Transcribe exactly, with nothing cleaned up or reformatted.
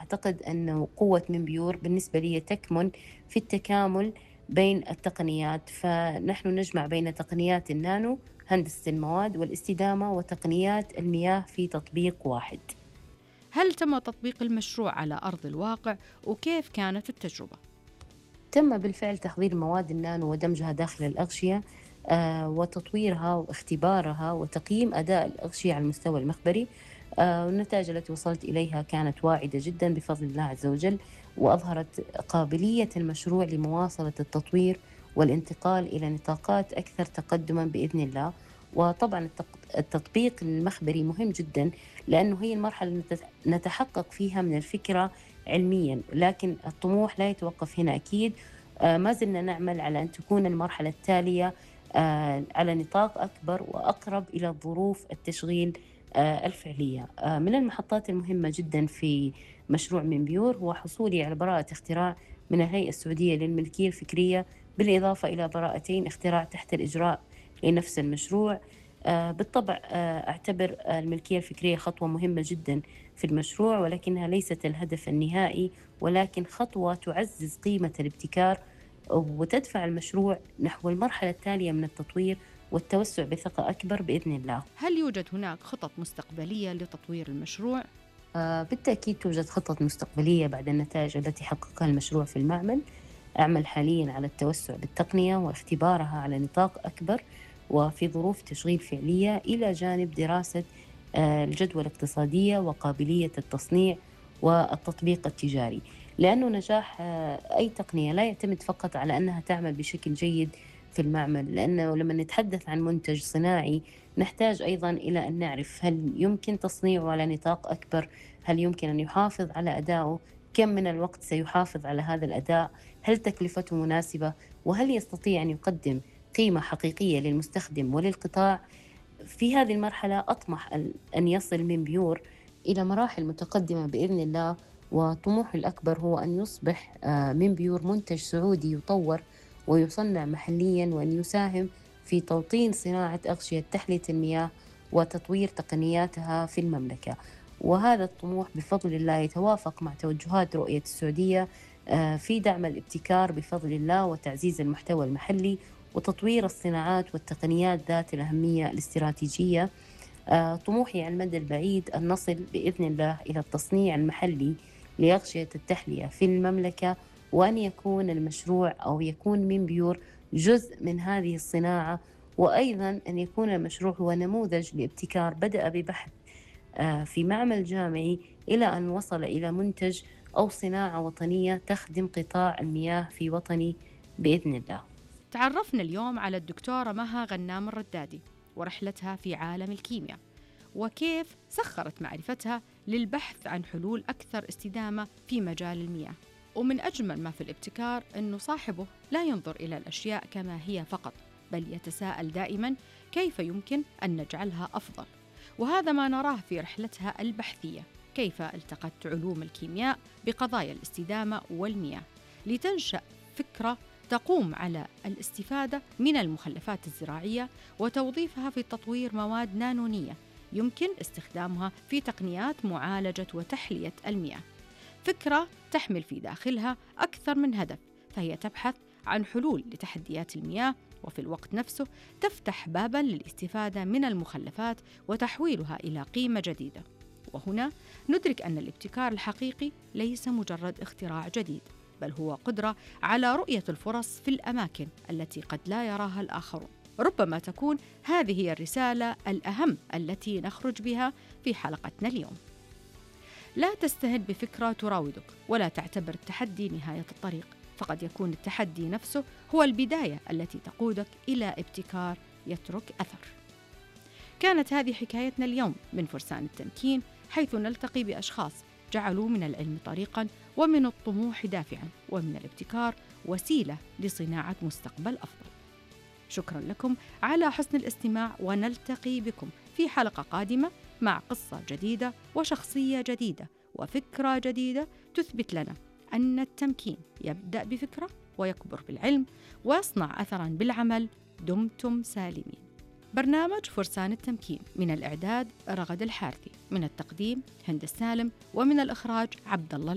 أعتقد أنه قوة منبيور بالنسبة لي تكمن في التكامل بين التقنيات، فنحن نجمع بين تقنيات النانو هندسة المواد والاستدامة وتقنيات المياه في تطبيق واحد. هل تم تطبيق المشروع على أرض الواقع وكيف كانت التجربة؟ تم بالفعل تحضير مواد النانو ودمجها داخل الأغشية، آه، وتطويرها واختبارها وتقييم أداء الأغشية على المستوى المخبري. آه، والنتائج التي وصلت إليها كانت واعدة جدا بفضل الله عز وجل، وأظهرت قابلية المشروع لمواصلة التطوير والانتقال إلى نطاقات أكثر تقدما بإذن الله. وطبعا التق- التطبيق المخبري مهم جدا، لأنه هي المرحلة اللي نت- نتحقق فيها من الفكرة علميا، لكن الطموح لا يتوقف هنا أكيد. آه، ما زلنا نعمل على أن تكون المرحلة التالية آه، على نطاق أكبر وأقرب إلى ظروف التشغيل آه، الفعلية. آه، من المحطات المهمة جدا في مشروع منبيور هو حصولي على براءة اختراع من الهيئة السعودية للملكية الفكرية، بالإضافة إلى براءتين اختراع تحت الإجراء لنفس المشروع. آه، بالطبع آه، أعتبر الملكية الفكرية خطوة مهمة جدا في المشروع، ولكنها ليست الهدف النهائي، ولكن خطوة تعزز قيمة الابتكار وتدفع المشروع نحو المرحلة التالية من التطوير والتوسع بثقة أكبر بإذن الله. هل يوجد هناك خطط مستقبلية لتطوير المشروع؟ آه، بالتأكيد توجد خطط مستقبلية بعد النتائج التي حققها المشروع في المعمل. أعمل حاليا على التوسع بالتقنية واختبارها على نطاق أكبر وفي ظروف تشغيل فعلية، إلى جانب دراسة آه، الجدوى الاقتصادية وقابلية التصنيع والتطبيق التجاري. لأنه نجاح آه، أي تقنية لا يعتمد فقط على أنها تعمل بشكل جيد في المعمل، لأنه لما نتحدث عن منتج صناعي نحتاج أيضا إلى أن نعرف هل يمكن تصنيعه على نطاق أكبر، هل يمكن أن يحافظ على أدائه، كم من الوقت سيحافظ على هذا الأداء، هل تكلفته مناسبة، وهل يستطيع أن يقدم قيمة حقيقية للمستخدم وللقطاع. في هذه المرحلة أطمح أن يصل من بيور إلى مراحل متقدمة بإذن الله، وطموحي الأكبر هو أن يصبح آه، من بيور منتج سعودي يطور ويصنع محليا، وأن يساهم في توطين صناعة أغشية تحلية المياه وتطوير تقنياتها في المملكة. وهذا الطموح بفضل الله يتوافق مع توجهات رؤية السعودية آه، في دعم الابتكار بفضل الله وتعزيز المحتوى المحلي وتطوير الصناعات والتقنيات ذات الأهمية الاستراتيجية. آه، طموحي على المدى البعيد أن نصل بإذن الله إلى التصنيع المحلي لأغشية التحلية في المملكة، وأن يكون المشروع أو يكون من بيور جزء من هذه الصناعة، وأيضا أن يكون المشروع هو نموذج لابتكار بدأ ببحث آه، في معمل جامعي إلى أن وصل إلى منتج أو صناعة وطنية تخدم قطاع المياه في وطني بإذن الله. تعرفنا اليوم على الدكتورة مها غنام الردادي ورحلتها في عالم الكيمياء، وكيف سخرت معرفتها للبحث عن حلول أكثر استدامة في مجال المياه. ومن أجمل ما في الابتكار أنه صاحبه لا ينظر إلى الأشياء كما هي فقط، بل يتساءل دائما كيف يمكن أن نجعلها أفضل. وهذا ما نراه في رحلتها البحثية، كيف التقت علوم الكيمياء بقضايا الاستدامة والمياه لتنشأ فكرة تقوم على الاستفادة من المخلفات الزراعية وتوظيفها في تطوير مواد نانونية يمكن استخدامها في تقنيات معالجة وتحلية المياه. فكرة تحمل في داخلها أكثر من هدف، فهي تبحث عن حلول لتحديات المياه، وفي الوقت نفسه تفتح باباً للاستفادة من المخلفات وتحويلها إلى قيمة جديدة. وهنا ندرك أن الابتكار الحقيقي ليس مجرد اختراع جديد، بل هو قدرة على رؤية الفرص في الأماكن التي قد لا يراها الآخرون. ربما تكون هذه هي الرسالة الأهم التي نخرج بها في حلقتنا اليوم. لا تستهن بفكرة تراودك، ولا تعتبر التحدي نهاية الطريق، فقد يكون التحدي نفسه هو البداية التي تقودك إلى ابتكار يترك أثر. كانت هذه حكايتنا اليوم من فرسان التمكين، حيث نلتقي بأشخاص جعلوا من العلم طريقاً، ومن الطموح دافعاً، ومن الابتكار وسيلة لصناعة مستقبل أفضل. شكراً لكم على حسن الاستماع، ونلتقي بكم في حلقة قادمة مع قصة جديدة وشخصية جديدة وفكرة جديدة تثبت لنا أن التمكين يبدأ بفكرة ويكبر بالعلم ويصنع أثراً بالعمل. دمتم سالمين. برنامج فرسان التمكين، من الإعداد رغد الحارثي، من التقديم هند السالم، ومن الإخراج عبد الله.